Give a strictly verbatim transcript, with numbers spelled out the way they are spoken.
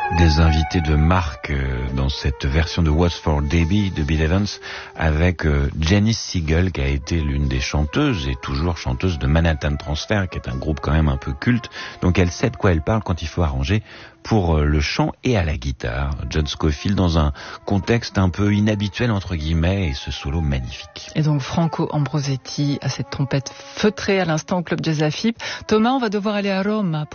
Des invités de marque dans cette version de What's for Debbie de Bill Evans avec Janice Siegel qui a été l'une des chanteuses et toujours chanteuse de Manhattan Transfer, qui est un groupe quand même un peu culte. Donc elle sait de quoi elle parle quand il faut arranger pour le chant et à la guitare. John Scofield dans un contexte un peu inhabituel entre guillemets et ce solo magnifique. Et donc Franco Ambrosetti à cette trompette feutrée à l'instant au Club Jazz Afip. Thomas, on va devoir aller à Rome